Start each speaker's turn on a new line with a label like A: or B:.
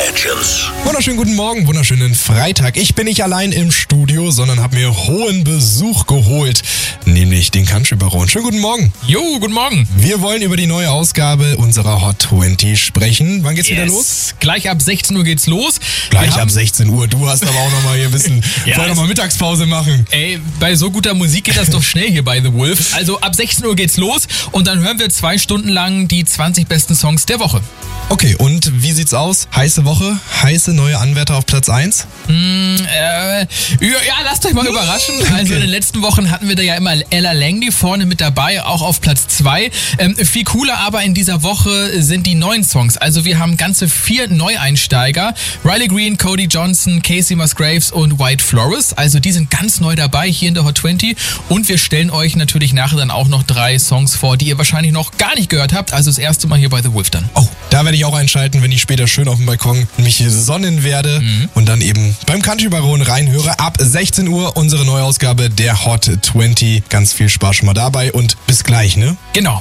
A: Legends.
B: Wunderschönen guten Morgen, wunderschönen Freitag. Ich bin nicht allein im Studio, sondern habe mir hohen Besuch geholt, nämlich den Country Baron. Schönen guten Morgen.
C: Jo, guten Morgen.
B: Wir wollen über die neue Ausgabe unserer Hot 20 sprechen. Wann geht's wieder los?
C: Gleich ab 16 Uhr geht's los.
B: Gleich ab 16 Uhr. Du hast aber auch nochmal hier ein bisschen, vorher nochmal Mittagspause machen.
C: Ey, bei so guter Musik geht das doch schnell hier bei The Wolf. Also ab 16 Uhr geht's los und dann hören wir 2 Stunden lang die 20 besten Songs der Woche.
B: Okay, und wie sieht's aus? Heiße Woche? Heiße neue Anwärter auf Platz 1?
C: Ja, lasst euch mal überraschen. Also in den letzten Wochen hatten wir da ja immer Ella Langley vorne mit dabei, auch auf Platz 2. Viel cooler aber in dieser Woche sind die neuen Songs. Also wir haben ganze 4 Neueinsteiger. Riley Green, Cody Johnson, Casey Musgraves und White Flores. Also die sind ganz neu dabei hier in der Hot 20. Und wir stellen euch natürlich nachher dann auch noch 3 Songs vor, die ihr wahrscheinlich noch gar nicht gehört habt. Also das erste Mal hier bei The Wolf dann.
B: Oh, da werde ich auch einschalten, wenn ich später schön auf dem Balkon mich hier sonnen werde und dann eben beim Country Baron reinhöre. Ab 16 Uhr unsere Neuausgabe der Hot 20. Ganz viel Spaß schon mal dabei und bis gleich, ne?
C: Genau.